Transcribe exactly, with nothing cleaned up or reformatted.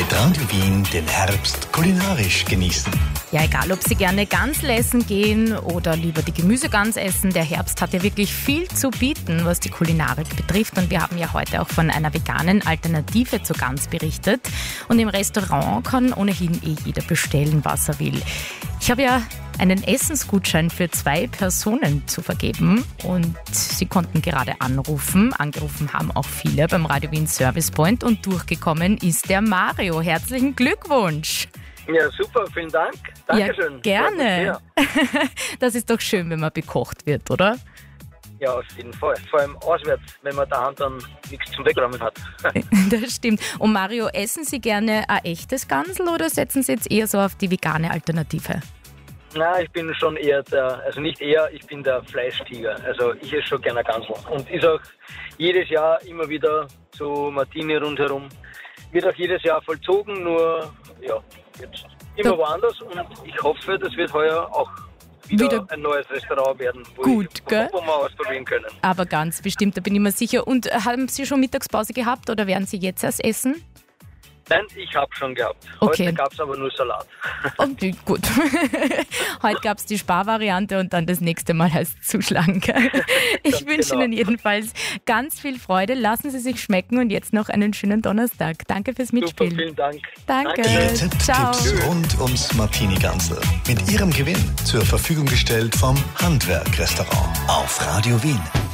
Mit Radio Wien den Herbst kulinarisch genießen. Ja, egal ob Sie gerne Gansl essen gehen oder lieber die Gemüsegans essen, der Herbst hat ja wirklich viel zu bieten, was die Kulinarik betrifft. Und wir haben ja heute auch von einer veganen Alternative zur Gans berichtet. Und im Restaurant kann ohnehin eh jeder bestellen, was er will. Ich habe ja einen Essensgutschein für zwei Personen zu vergeben und Sie konnten gerade anrufen. Angerufen haben auch viele beim Radio Wien Service Point und durchgekommen ist der Mario. Herzlichen Glückwunsch! Ja, super, vielen Dank. Dankeschön. Ja, gerne. Das ist doch schön, wenn man bekocht wird, oder? Ja, auf jeden Fall. Vor allem auswärts, wenn man daheim dann nichts zum Wegräumen hat. Das stimmt. Und Mario, essen Sie gerne ein echtes Gansl oder setzen Sie jetzt eher so auf die vegane Alternative? Nein, ich bin schon eher der, also nicht eher, ich bin der Fleischtiger. Also ich esse schon gerne Gansl. Und ist auch jedes Jahr immer wieder zu Martini rundherum. Wird auch jedes Jahr vollzogen, nur ja, jetzt immer da woanders. Und ich hoffe, das wird heuer auch wieder, wieder ein neues Restaurant werden, wo, gut, ich, gell? wo wir ausprobieren können. Aber ganz bestimmt, da bin ich mir sicher. Und haben Sie schon Mittagspause gehabt oder werden Sie jetzt erst essen? Nein, ich habe schon gehabt. Okay. Heute gab es aber nur Salat. Okay, gut. Heute gab es die Sparvariante und dann das nächste Mal heißt es zuschlagen. Ich wünsche genau. Ihnen jedenfalls ganz viel Freude. Lassen Sie sich schmecken und jetzt noch einen schönen Donnerstag. Danke fürs Mitspielen. Super, vielen Dank. Danke. Ihre Tipp- Ciao. Tipps rund ums Martini Gansl. Mit Ihrem Gewinn zur Verfügung gestellt vom Handwerk-Restaurant auf Radio Wien.